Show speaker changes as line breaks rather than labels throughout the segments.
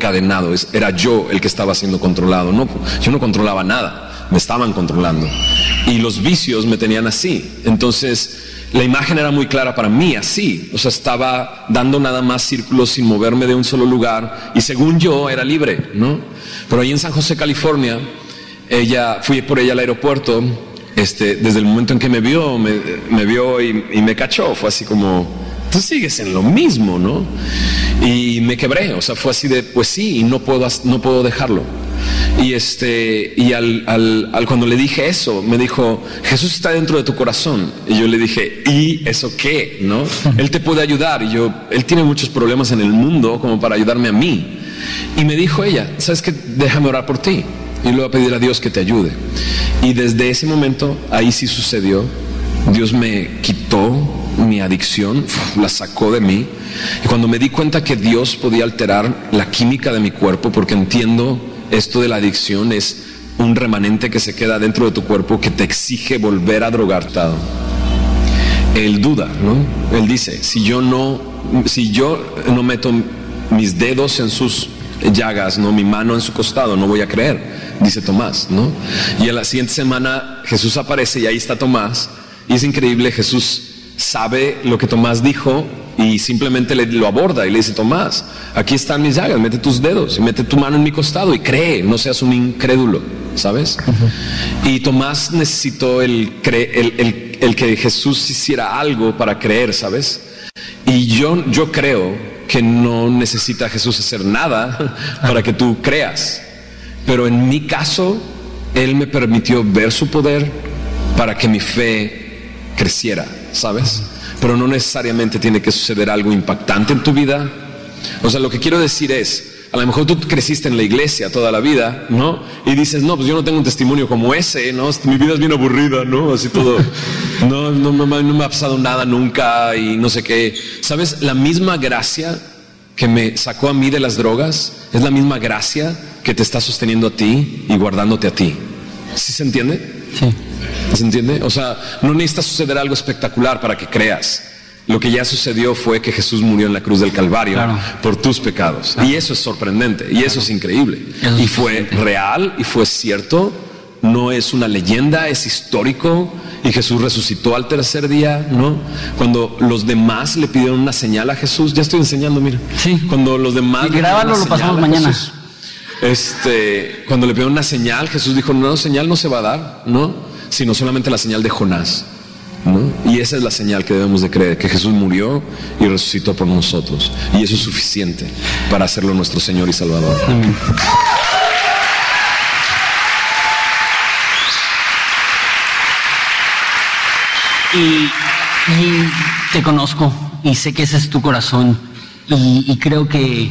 encadenado, era yo el que estaba siendo controlado. No, yo no controlaba nada, me estaban controlando. Y los vicios me tenían así. Entonces, la imagen era muy clara para mí, así. O sea, estaba dando nada más círculos sin moverme de un solo lugar. Y según yo, era libre, ¿no? Pero ahí en San José, California, fui por ella al aeropuerto. Desde el momento en que me vio y me cachó. Fue así como, tú sigues en lo mismo, ¿no? Y me quebré. O sea, fue así de, pues sí, y no puedo dejarlo. Y cuando le dije eso, me dijo, Jesús está dentro de tu corazón. Y yo le dije, ¿y eso qué? ¿No? Él te puede ayudar. Y él tiene muchos problemas en el mundo como para ayudarme a mí. Y me dijo ella, ¿sabes qué? Déjame orar por ti. Y le voy a pedir a Dios que te ayude. Y desde ese momento, ahí sí sucedió. Dios me quitó mi adicción, la sacó de mí. Y cuando me di cuenta que Dios podía alterar la química de mi cuerpo, porque entiendo esto de la adicción es un remanente que se queda dentro de tu cuerpo que te exige volver a drogarte. Él duda, ¿no? Él dice, si yo no meto mis dedos en sus llagas, no mi mano en su costado, no voy a creer, dice Tomás, ¿no? Y en la siguiente semana Jesús aparece y ahí está Tomás. Y es increíble, Jesús sabe lo que Tomás dijo y simplemente lo aborda y le dice, Tomás, aquí están mis llagas, mete tus dedos y mete tu mano en mi costado y cree, no seas un incrédulo, ¿sabes? Y Tomás necesitó el que Jesús hiciera algo para creer, ¿sabes? Y yo creo que no necesita Jesús hacer nada para que tú creas, pero en mi caso Él me permitió ver su poder para que mi fe creciera, ¿sabes? Pero no necesariamente tiene que suceder algo impactante en tu vida. O sea, lo que quiero decir es, a lo mejor tú creciste en la iglesia toda la vida, ¿no? Y dices, no, pues yo no tengo un testimonio como ese, ¿no? Mi vida es bien aburrida, ¿no? Así todo, no me ha pasado nada nunca y no sé qué. ¿Sabes? La misma gracia que me sacó a mí de las drogas es la misma gracia que te está sosteniendo a ti y guardándote a ti. ¿Sí se entiende?
Sí.
¿Se entiende? O sea, no necesita suceder algo espectacular para que creas. Lo que ya sucedió fue que Jesús murió en la cruz del Calvario, claro, por tus pecados. Claro. Y eso es sorprendente, y claro, eso es increíble. Eso y fue real, y fue cierto. No es una leyenda, es histórico. Y Jesús resucitó al tercer día, ¿no? Cuando los demás le pidieron una señal a Jesús. Ya estoy enseñando, mira.
Sí.
Cuando los demás...
Y grábalo, lo pasamos mañana.
Jesús, cuando le pidieron una señal, Jesús dijo, no, señal no se va a dar, ¿no? Sino solamente la señal de Jonás, ¿no? Y esa es la señal que debemos de creer, que Jesús murió y resucitó por nosotros, y eso es suficiente para hacerlo nuestro Señor y Salvador. Amén.
Y te conozco y sé que ese es tu corazón, y creo que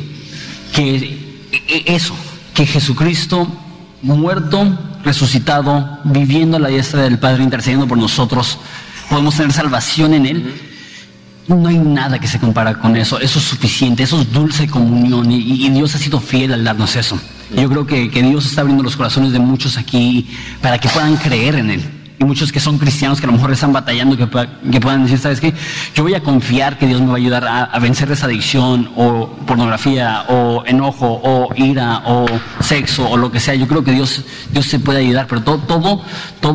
eso, que Jesucristo muerto, resucitado, viviendo a la diestra del Padre, intercediendo por nosotros, podemos tener salvación en Él. No hay nada que se compara con eso. Eso es suficiente, eso es dulce comunión, y Dios ha sido fiel al darnos eso. Yo creo que Dios está abriendo los corazones de muchos aquí para que puedan creer en Él. Y muchos que son cristianos que a lo mejor están batallando, que puedan decir, ¿sabes qué? Yo voy a confiar que Dios me va a ayudar a vencer esa adicción, o pornografía, o enojo, o ira, o sexo, o lo que sea. Yo creo que Dios se puede ayudar, pero todo